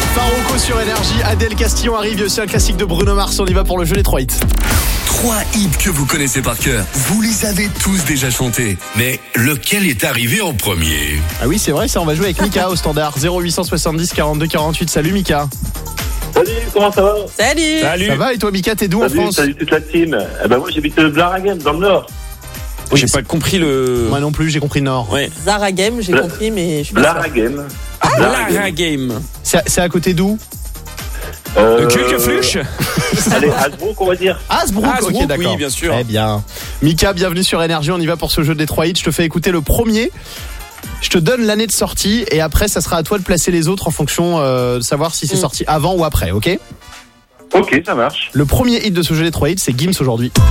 Faroko sur Énergie, Adèle Castillon arrive, il y a aussi un classique de Bruno Mars, on y va pour le jeu des 3 hits. 3 hits que vous connaissez par cœur. Vous les avez tous déjà chantés. Mais lequel est arrivé en premier ? Ah oui, c'est vrai, ça, on va jouer avec Mika au standard 0870 42 48. Salut Mika. Salut, comment ça va? Salut. Ça va et toi Mika, t'es d'où en France? Salut toute la team. Moi j'habite Blaraghem dans le Nord. J'ai pas compris le. Moi non plus, j'ai compris le Nord. Ouais. Zara Game, j'ai compris, mais je suis pas sûre. Blaraghem. Lara Game. C'est à côté d'où? De Kulkefluche. Allez, Hasbrook, on va dire. Hasbrook, ok, oui, d'accord. bien sûr. Très bien. Mika, bienvenue sur Énergie, on y va pour ce jeu des 3 hits. Je te fais écouter le premier. Je te donne l'année de sortie et après, ça sera à toi de placer les autres en fonction de savoir si c'est sorti avant ou après, ok? Ok, ça marche. Le premier hit de ce jeu des 3 hits, c'est Gims aujourd'hui.